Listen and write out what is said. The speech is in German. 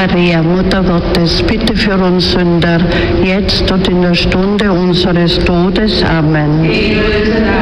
Maria, Mutter Gottes, bitte für uns Sünder, jetzt und in der Stunde unseres Todes. Amen.